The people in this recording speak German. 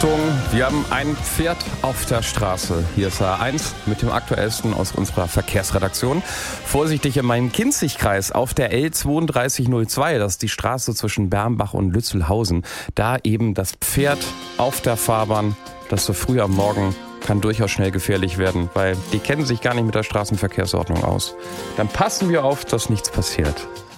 Achtung, wir haben ein Pferd auf der Straße. Hier ist A1 mit dem Aktuellsten aus unserer Verkehrsredaktion. Vorsichtig im Main-Kinzig-Kreis auf der L3202, das ist die Straße zwischen Bermbach und Lützelhausen. Da eben das Pferd auf der Fahrbahn, das so früh am Morgen kann durchaus schnell gefährlich werden, weil die kennen sich gar nicht mit der Straßenverkehrsordnung aus. Dann passen wir auf, dass nichts passiert.